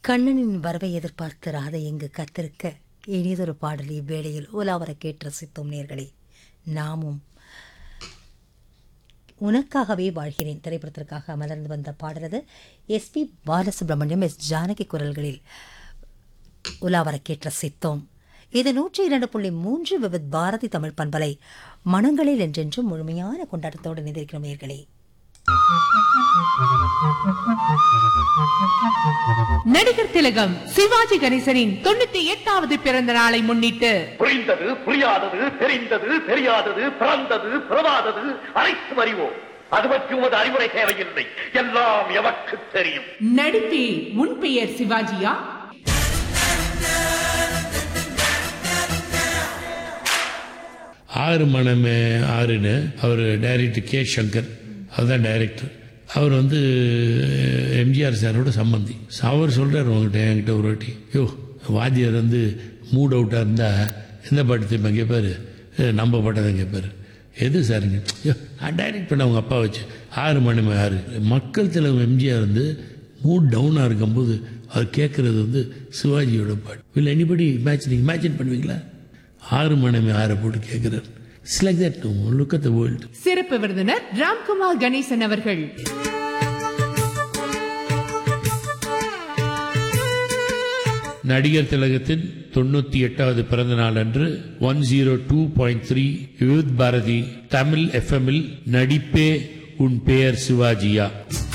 கண்ணனின் வரவை எதிர்பார்த்து ராதை எங்கு கத்திருக்க இனியதொரு பாடல் இவ்வேளையில் ஓலாவர கேட்டு ரசித்தோம் நேர்களே. நாமும் உனக்காகவே வாழ்கிறேன் திரைப்படத்திற்காக மலர்ந்து வந்த பாடலது எஸ்பி பாலசுப்ரமணியம், எஸ் ஜானகி குரல்களில் உலாவர கேட்டு ரசித்தோம். இது 102.3 விவித் பாரதி தமிழ் பண்பலை மனங்களில் என்றென்றும் முழுமையான கொண்டாட்டத்தோடு நிதிக்கிறோம் நேர்களே. நடிகர் திலகம் சிவாஜி கணேசனின் 98வது பிறந்த நாளை முன்னிட்டு புரிந்தது புரியாதது, தெரிந்தது தெரியாதது, பிறந்தது பிறவாதது அனைத்து அறிவோம். அது பற்றி உமது அறிவுரை தேவையில்லை, எல்லாம் எவருக்கு தெரியும். நடிப்பில் முன் பெயர் சிவாஜியா? ஆறு மனமே ஆறுன்னு அவர் டைரக்டர் கே சங்கர், அதுதான் டைரக்டர். அவர் எம்ஜிஆர் சாரோட சம்பந்தி. அவர் சொல்கிறார் என்கிட்ட ஒரு வாட்டி, யோ வாத்தியார் மூட் அவுட்டாக இருந்தால் எந்த பாட்டு திரும்ப கேட்பார், நம்ம பாட்டை தான் கேட்பார். எது சாருங்க? யோ நான் டைரக்ட் பண்ண அவங்க அப்பா வச்சு ஆறு மணி ஆறு. மக்கள் தலைவர் எம்ஜிஆர் மூட் டவுனாக இருக்கும்போது அவர் கேட்குறது சிவாஜியோட பாட்டு. இல்லை எனிபடி இமேஜின் பண்ணுவீங்களா? ஆறு மணி ஆறு போட்டு கேட்குறாரு. It's like that. Look at the world. சிறப்பு விருந்தினர் ராம்குமார் கணேசன் அவர்கள். நடிகர் திலகத்தின் 98வது பிறந்த நாள் அன்று 102.3 விவித் பாரதி தமிழ் FM நடிப்பே உன் பெயர் சிவாஜியா.